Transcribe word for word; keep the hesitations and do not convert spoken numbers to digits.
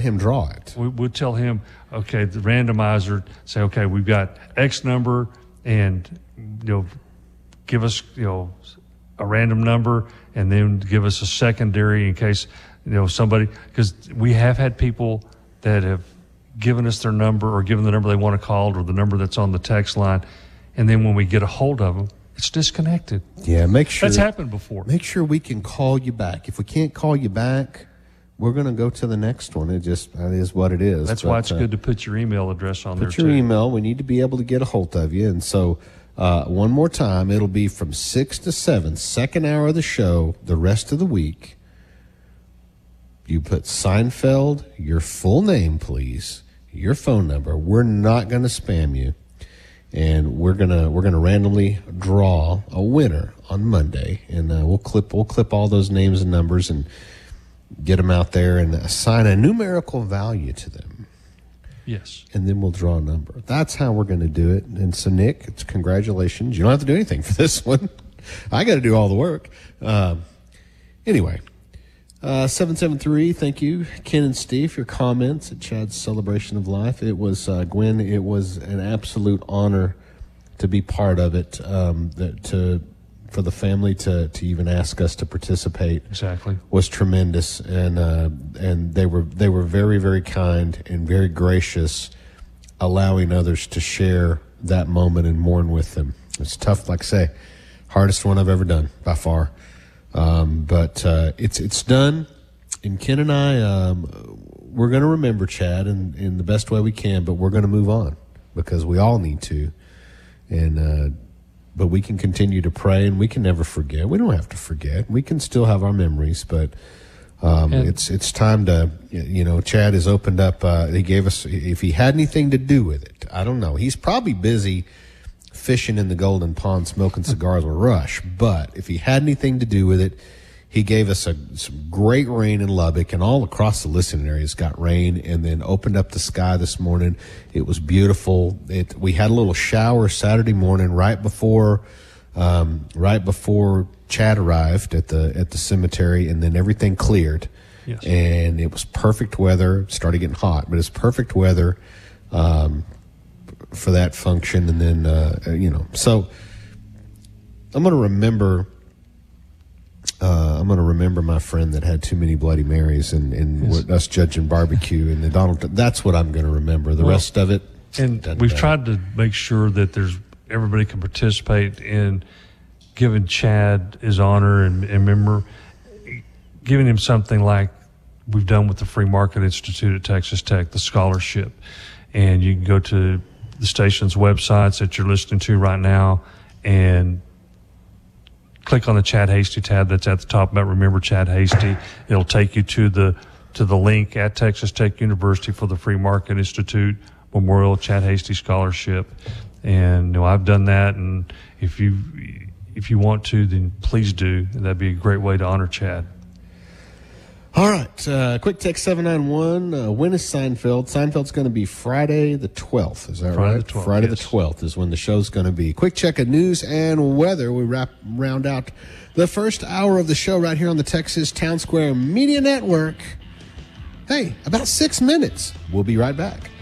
him draw it. We, we'll tell him, okay, the randomizer, say, okay, we've got X number, and, you know, give us, you know, a random number, and then give us a secondary in case, you know, somebody, because we have had people that have given us their number or given the number they want to call or the number that's on the text line, and then when we get a hold of them, it's disconnected. Yeah, make sure. That's happened before. Make sure we can call you back. If we can't call you back, we're going to go to the next one. It just it is what it is. That's but, why it's uh, good to put your email address on there, Put your too. email. We need to be able to get a hold of you. And so uh, one more time, it'll be from six to seven, second hour of the show, the rest of the week. You put Seinfeld, your full name, please, your phone number. We're not going to spam you. And we're gonna we're gonna randomly draw a winner on Monday, and uh, we'll clip we'll clip all those names and numbers and get them out there and assign a numerical value to them. Yes, and then we'll draw a number. That's how we're going to do it. And so, Nick, it's congratulations. You don't have to do anything for this one. I got to do all the work. Uh, anyway. Uh, seven seven three, thank you, Ken and Steve, your comments at Chad's Celebration of Life. It was, uh, Gwen, it was an absolute honor to be part of it, um, that, to for the family to, to even ask us to participate. Exactly. Was tremendous, and uh, and they were they were very, very kind and very gracious, allowing others to share that moment and mourn with them. It's tough, like I say, hardest one I've ever done by far. Um, but uh, it's it's done, and Ken and I, um, we're going to remember Chad in, in the best way we can, but we're going to move on because we all need to. And uh, but we can continue to pray, and we can never forget. We don't have to forget. We can still have our memories, but um, it's it's time to, you know, Chad has opened up. Uh, he gave us, if he had anything to do with it, I don't know. He's probably busy fishing in the Golden Pond, smoking cigars with Rush. But if he had anything to do with it, he gave us a, some great rain in Lubbock, and all across the listening areas got rain, and then opened up the sky this morning. It was beautiful. It, we had a little shower Saturday morning right before, um, right before Chad arrived at the at the cemetery, and then everything cleared. Yes. And it was perfect weather. It started getting hot, but it's perfect weather. Um, for that function, and then uh, you know, so I'm going to remember. Uh, I'm going to remember my friend that had too many Bloody Marys, and, and yes. us judging barbecue, and the Donald. That's what I'm going to remember. The well, rest of it, and we've matter. tried to make sure that there's everybody can participate in giving Chad his honor and, and remember giving him something like we've done with the Free Market Institute at Texas Tech, the scholarship, and you can go to the station's websites that you're listening to right now and click on the Chad Hasty tab that's at the top about Remember Chad Hasty. It'll take you to the to the link at Texas Tech University for the Free Market Institute Memorial Chad Hasty Scholarship. And you know, I've done that, and if you if you want to, then please do. That'd be a great way to honor Chad. All right, uh, quick text seven nine one. Uh, when is Seinfeld? Seinfeld's going to be Friday the twelfth. Is that Friday right? The twelfth, Friday yes. the twelfth is when the show's going to be. Quick check of news and weather. We wrap round out the first hour of the show right here on the Texas Town Square Media Network. Hey, about six minutes. We'll be right back.